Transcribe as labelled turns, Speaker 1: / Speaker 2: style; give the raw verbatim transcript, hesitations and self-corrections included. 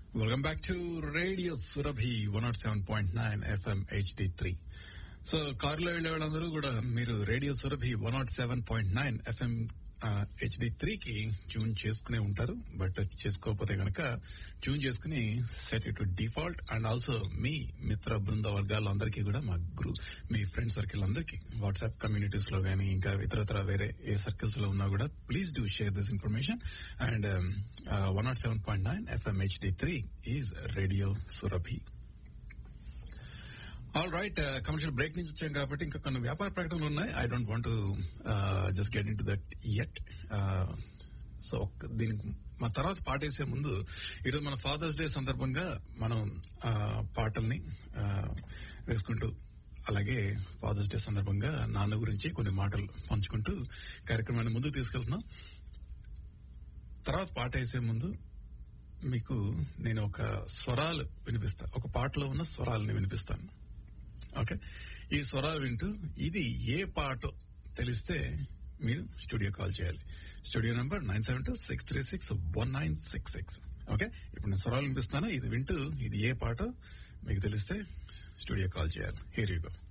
Speaker 1: Welcome back to radio Surabhi one not seven point nine FM HD three. So కారులో వెళ్లే వాళ్ళందరూ కూడా మీరు radio Surabhi one not seven point nine FM HD three కి tune చేసుకునే ఉంటారు. బట్ చేసుకోకపోతే గనక ట్యూన్ చేసుకుని set it to default. And also మీ మిత్ర బృంద వర్గాలందరికీ కూడా మా గ్రూ మీ ఫ్రెండ్ సర్కిల్ అందరికీ వాట్సాప్ కమ్యూనిటీస్ లో గానీ ఇంకా ఇతరత్ర వేరే ఏ సర్కిల్స్ లో ఉన్నా కూడా please do share this information. And one not seven point nine FM HD three is radio Surabhi. All right, commercial break నుంచి వచ్చాం కాబట్టి ఇంకా కొన్ని వ్యాపార ప్రకటనలు ఉన్నాయి. I don't want just get in to that yet. So దీనికి మా తర్వాత పాటేసే ముందు ఈరోజు మన ఫాదర్స్ డే సందర్భంగా మనం పాటల్ని వేసుకుంటూ అలాగే ఫాదర్స్ డే సందర్భంగా నాన్న గురించి కొన్ని మాటలు పంచుకుంటూ కార్యక్రమాన్ని ముందుకు తీసుకెళ్తున్నాం. తర్వాత పాట వేసే ముందు మీకు నేను ఒక స్వరాలు వినిపిస్తా, ఒక పాటలో ఉన్న స్వరాలని వినిపిస్తాను. ఓకే, ఈ స్వరాలు వింటూ ఇది ఏ పాటో తెలిస్తే మీరు స్టూడియో కాల్ చేయాలి. Studio number nine seven two six three six one nine six six. Okay, ఇప్పుడు నేను స్వరాలు వినిపిస్తాను. ఇది వింటూ ఇది ఏ పాటో మీకు తెలిస్తే స్టూడియో కాల్ చేయాలి. Here you go.